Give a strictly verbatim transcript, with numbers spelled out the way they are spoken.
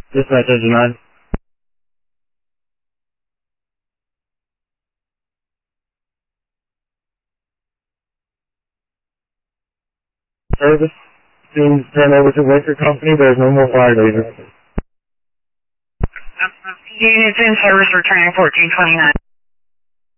Dispatch engine nine. Service. Seems turned over to Waker Company. There's no more fire lasers. Units in service returning fourteen twenty-nine.